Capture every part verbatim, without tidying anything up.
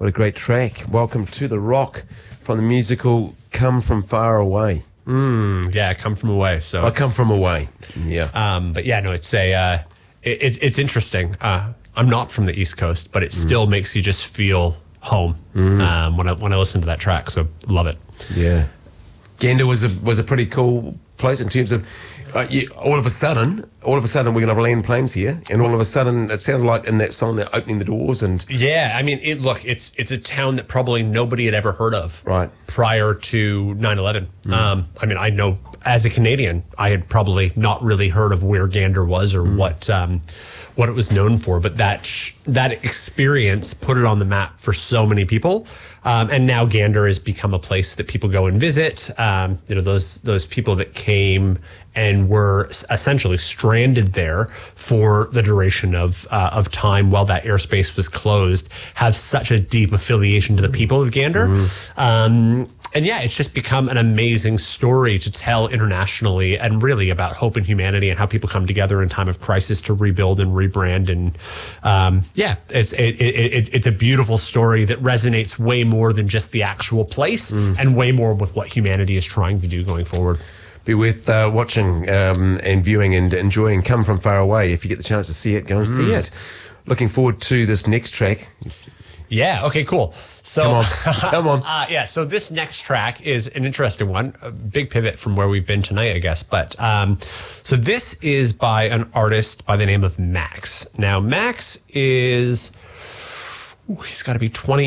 What a great track. Welcome to The Rock from the musical Come From Far Away. Mm, yeah, Come From Away. So I Come From Away. Yeah. Um, but yeah, no, it's a uh, it, it's it's interesting. Uh, I'm not from the East Coast, but it still mm. makes you just feel home mm. um, when I when I listen to that track. So love it. Yeah. Gander was a was a pretty cool place in terms of uh, you, all of a sudden, all of a sudden we're going to land planes here, and all of a sudden it sounded like in that song they're opening the doors and yeah, I mean, it, look, it's it's a town that probably nobody had ever heard of right prior to nine eleven. Mm. Um, I mean, I know as a Canadian, I had probably not really heard of where Gander was or mm. what um, what it was known for, but that sh- that experience put it on the map for so many people. Um, and now Gander has become a place that people go and visit. Um, you know, those those people that came and were essentially stranded there for the duration of uh, of time while that airspace was closed have such a deep affiliation to the people of Gander. Mm-hmm. Um, and yeah, it's just become an amazing story to tell internationally, and really about hope and humanity and how people come together in time of crisis to rebuild and rebrand. And um, yeah, it's it, it, it, it's a beautiful story that resonates way more than just the actual place mm. and way more with what humanity is trying to do going forward. Be worth uh, watching um, and viewing and enjoying Come From Far Away. If you get the chance to see it, go and mm. see it. Looking forward to this next track. Yeah, okay, cool. So, come on, come on. uh, yeah, so this next track is an interesting one, a big pivot from where we've been tonight, I guess. But um, so this is by an artist by the name of Max. Now, Max is... Ooh, he's got to be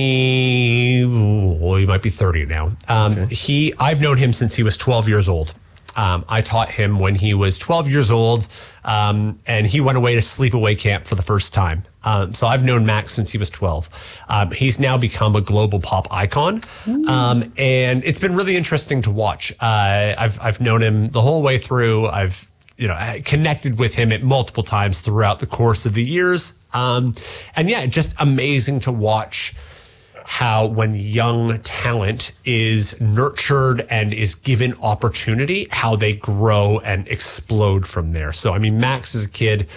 twenty. Ooh, he might be thirty now. Um, okay. He, I've known him since he was twelve years old. Um, I taught him when he was twelve years old, um, and he went away to sleepaway camp for the first time. Um, so I've known Max since he was twelve. Um, he's now become a global pop icon, um, and it's been really interesting to watch. Uh, I've I've known him the whole way through. I've you know connected with him at multiple times throughout the course of the years. Um, and yeah, just amazing to watch how when young talent is nurtured and is given opportunity, how they grow and explode from there. So, I mean, Max is a kid,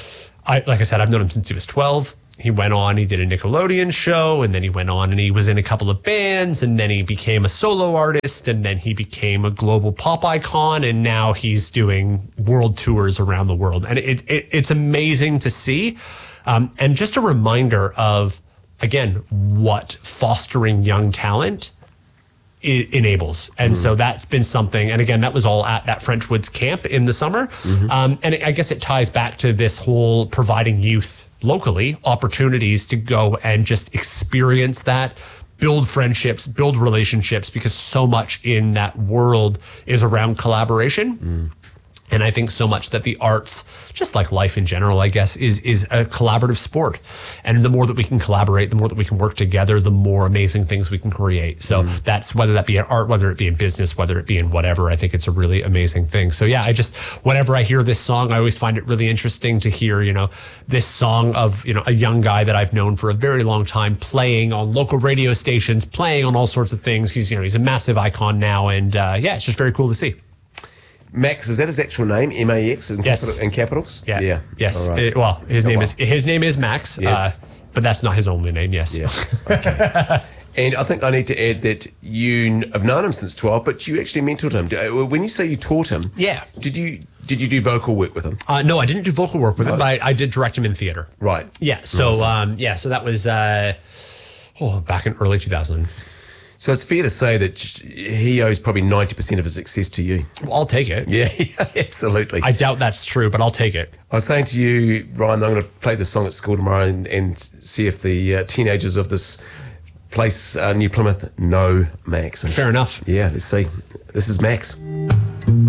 I, like I said, I've known him since he was twelve. He went on, he did a Nickelodeon show, and then he went on and he was in a couple of bands, and then he became a solo artist, and then he became a global pop icon, and now he's doing world tours around the world. And it, it it's amazing to see. Um, and just a reminder of, again, what fostering young talent I- enables. And mm-hmm. so that's been something. And again, that was all at that French Woods camp in the summer. Mm-hmm. Um, and it, I guess it ties back to this whole providing youth locally opportunities to go and just experience that, build friendships, build relationships, because so much in that world is around collaboration. Mm. And I think so much that the arts, just like life in general, I guess, is is a collaborative sport. And the more that we can collaborate, the more that we can work together, the more amazing things we can create. So mm. that's whether that be in art, whether it be in business, whether it be in whatever. I think it's a really amazing thing. So yeah, I just, whenever I hear this song, I always find it really interesting to hear, you know, this song of, you know, a young guy that I've known for a very long time playing on local radio stations, playing on all sorts of things. He's, you know, he's a massive icon now. And uh, yeah, it's just very cool to see. Max, is that his actual name? M A X in, yes. capital, in capitals? Yeah. Yeah. Yes. Right. It, well, his oh, name well. is his name is Max. Yes. Uh, but that's not his only name. Yes. Yeah. Okay. And I think I need to add that you have known him since twelve, but you actually mentored him. When you say you taught him, yeah, did you did you do vocal work with him? Uh, no, I didn't do vocal work with no. him, but I, I did direct him in theater. Right. Yeah. So awesome. um, yeah, so that was uh, oh back in early two thousand. So it's fair to say that he owes probably ninety percent of his success to you. Well, I'll take it. Yeah, absolutely. I doubt that's true, but I'll take it. I was saying to you, Ryan, I'm going to play this song at school tomorrow and, and see if the uh, teenagers of this place, uh, New Plymouth, know Max. And fair enough. Yeah, let's see. This is Max.